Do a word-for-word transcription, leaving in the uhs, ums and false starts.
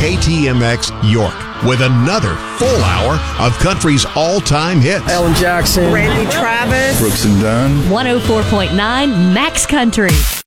K T M X York with another full hour of country's all-time hits. Alan Jackson, Randy Travis, Brooks and Dunn, one oh four point nine Max Country.